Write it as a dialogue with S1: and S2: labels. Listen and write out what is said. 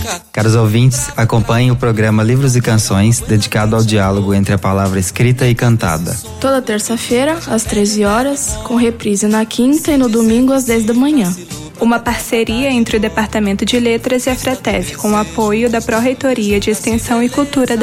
S1: Caros ouvintes, acompanhem o programa Livros e Canções, dedicado ao diálogo entre a palavra escrita e cantada.
S2: Toda terça-feira, às 13 horas, com reprise na quinta e no domingo às 10 da manhã.
S3: Uma parceria entre o Departamento de Letras e a FRETEV, com o apoio da Pró-Reitoria de Extensão e Cultura da